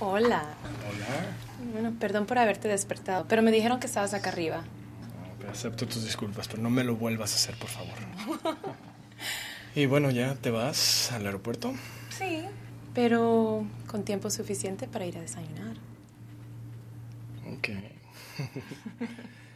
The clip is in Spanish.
Hola. Hola. Bueno, perdón por haberte despertado, pero me dijeron que estabas acá arriba. Acepto tus disculpas, pero no me lo vuelvas a hacer, por favor. Y bueno, ¿ya te vas al aeropuerto? Sí, pero con tiempo suficiente para ir a desayunar. Ok.